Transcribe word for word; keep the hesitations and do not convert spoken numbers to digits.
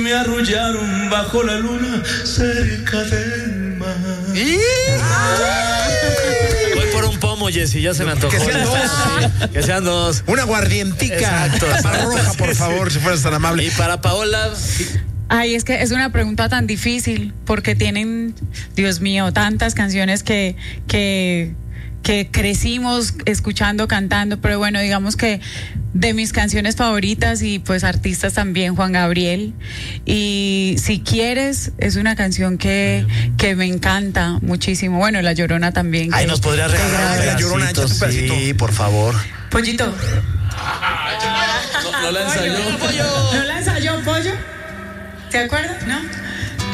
me arrullaron bajo la luna cerca del mar. Voy por un pomo, Jessy, ya se me antojó. Que sean dos. Sí, que sean dos. Una aguardientica. Exacto. Para roja, por favor, si fueras tan amable. Y para Paola... Ay, es que es una pregunta tan difícil porque tienen, Dios mío, tantas canciones que, que, que crecimos escuchando, cantando, pero bueno, digamos que de mis canciones favoritas y pues artistas también, Juan Gabriel. Y Si Quieres es una canción que, que me encanta muchísimo. Bueno, La Llorona también. Ay, que, nos podría regalar La Llorona, échate un pedacito. Sí, por favor. Pollito. No, no la ensayó. ¿No la ensayó, Pollo? ¿Te acuerdas? ¿No?